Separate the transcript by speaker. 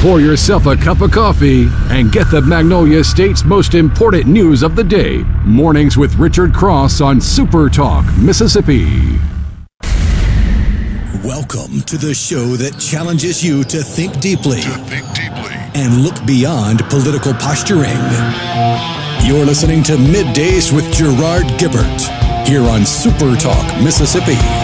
Speaker 1: Pour yourself a cup of coffee and get the Magnolia State's most important news of the day. Mornings with Richard Cross on Super Talk, Mississippi.
Speaker 2: Welcome to the show that challenges you to think deeply, and look beyond political posturing. You're listening to Middays with Gerard Gibert here on Super Talk, Mississippi.